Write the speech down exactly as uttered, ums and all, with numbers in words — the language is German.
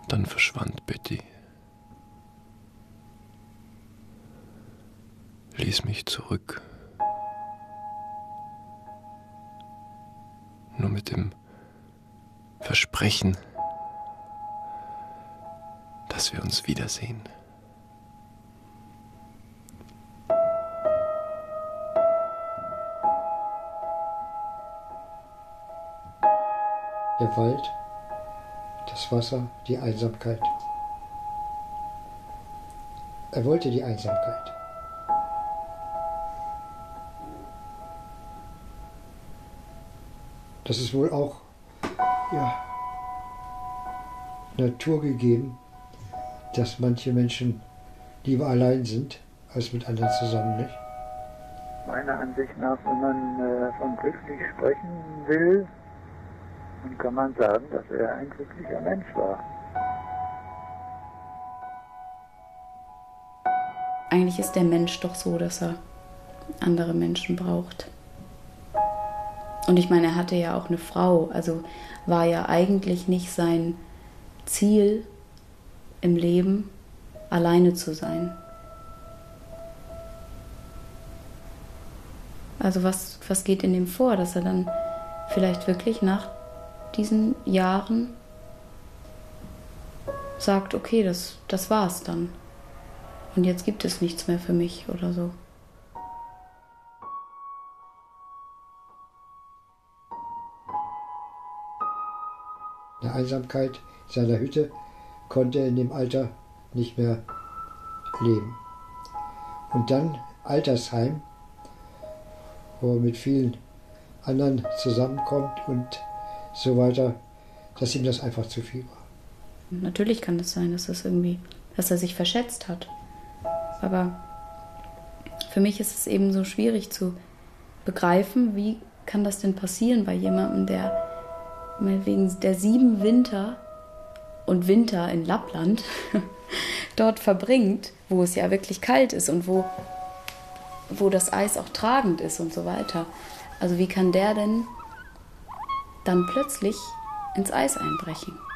Dann verschwand Betty. Ließ mich zurück. Nur mit dem Versprechen, dass wir uns wiedersehen. Der Wald, das Wasser, die Einsamkeit. Er wollte die Einsamkeit. Das ist wohl auch, ja, naturgegeben, dass manche Menschen lieber allein sind, als mit anderen zusammen, nicht? Meiner Ansicht nach, wenn man äh, von glücklich sprechen will, dann kann man sagen, dass er ein glücklicher Mensch war. Eigentlich ist der Mensch doch so, dass er andere Menschen braucht. Und ich meine, er hatte ja auch eine Frau, also war ja eigentlich nicht sein Ziel im Leben, alleine zu sein. Also was, was geht in ihm vor, dass er dann vielleicht wirklich nach diesen Jahren sagt, okay, das, das war's dann. Und jetzt gibt es nichts mehr für mich oder so. Eine Einsamkeit seiner Hütte konnte er in dem Alter nicht mehr leben. Und dann Altersheim, wo er mit vielen anderen zusammenkommt und so weiter, dass ihm das einfach zu viel war. Natürlich kann es sein, dass das irgendwie, dass er sich verschätzt hat. Aber für mich ist es eben so schwierig zu begreifen, wie kann das denn passieren bei jemandem, der meinetwegen der sieben Winter und Winter in Lappland dort verbringt, wo es ja wirklich kalt ist und wo, wo das Eis auch tragend ist und so weiter. Also wie kann der denn dann plötzlich ins Eis einbrechen?